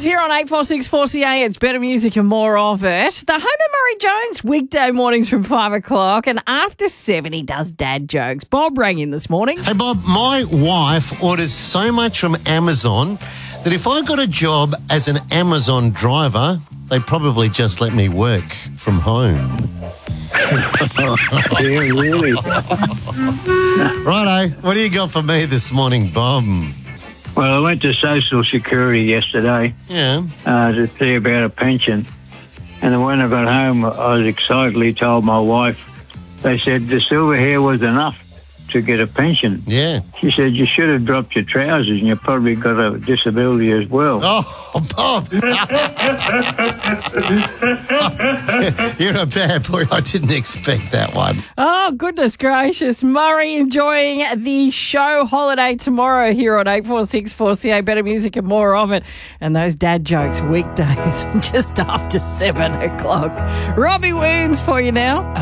here on 846 4CA. It's better music and more of it. The Home and Murray Jones weekday mornings from 5 o'clock, and after 7 he does dad jokes. Bob rang in this morning. Hey, Bob, my wife orders so much from Amazon that if I got a job as an Amazon driver, they'd probably just let me work from home. Yeah, really. Righto, what do you got for me this morning, Bob? Well, I went to Social Security yesterday Yeah. to see about a pension. And when I got home, I was excitedly told my wife, they said the silver hair was enough to get a pension. Yeah. She said, you should have dropped your trousers and you probably got a disability as well. Oh, Bob. You're a bad boy. I didn't expect that one. Oh, goodness gracious. Murray enjoying the show holiday tomorrow here on 846 4CA. Better music and more of it. And those dad jokes weekdays just after 7 o'clock. Robbie Williams for you now.